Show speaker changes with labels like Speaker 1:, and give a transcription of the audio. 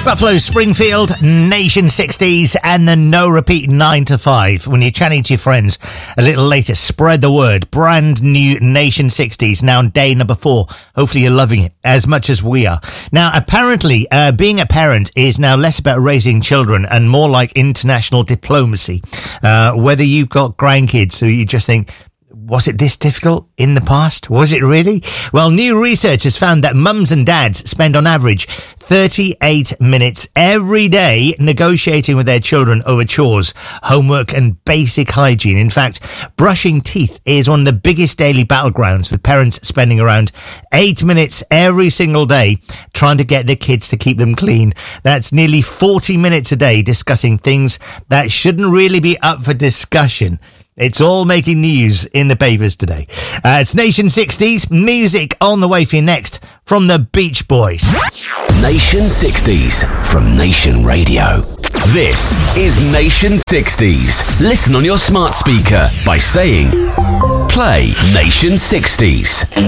Speaker 1: Buffalo Springfield, Nation 60s, and the no repeat 9 to 5. When you're chatting to your friends a little later, spread the word. Brand new Nation 60s, now on day number 4. Hopefully you're loving it as much as we are. Now, apparently, being a parent is now less about raising children and more like international diplomacy. Whether you've got grandkids who you just think, was it this difficult in the past? Was it really? Well, new research has found that mums and dads spend on average 38 minutes every day negotiating with their children over chores, homework and basic hygiene. In fact, brushing teeth is one of the biggest daily battlegrounds, with parents spending around 8 minutes every single day trying to get their kids to keep them clean. That's nearly 40 minutes a day discussing things that shouldn't really be up for discussion. It's all making news in the papers today. It's Nation 60s. Music on the way for you next from the Beach Boys.
Speaker 2: Nation 60s from Nation Radio. This is Nation 60s. Listen on your smart speaker by saying, play Nation 60s.